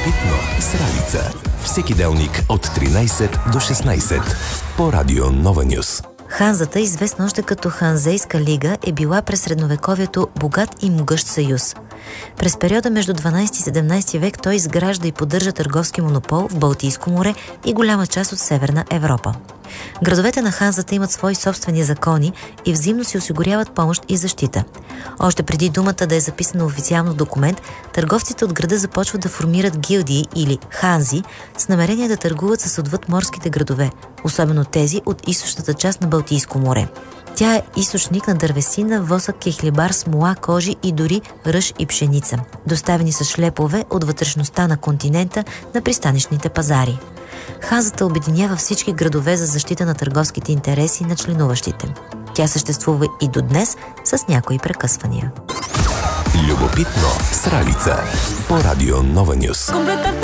Любопитно с Ралица. Всеки делник от 13 до 16 по Радио Нова Нюс. Ханзата, известна още като Ханзейска лига, е била през средновековието богат и могъщ съюз. През периода между 12 и 17 век той изгражда и поддържа търговски монопол в Балтийско море и голяма част от Северна Европа. Градовете на Ханзата имат свои собствени закони и взаимно си осигуряват помощ и защита. Още преди думата да е записана официално в документ, търговците от града започват да формират гилдии или ханзи с намерение да търгуват с отвъдморските градове, особено тези от източната част на Балтийско море. Тя е източник на дървесина, восък, кехлибар, смола, кожи и дори ръж и пшеница, доставени с шлепове от вътрешността на континента на пристанищните пазари. Ханзата обединява всички градове за защита на търговските интереси на членуващите. Тя съществува и до днес с някои прекъсвания. Любопитно с Ралица по Радио Нова Нюс.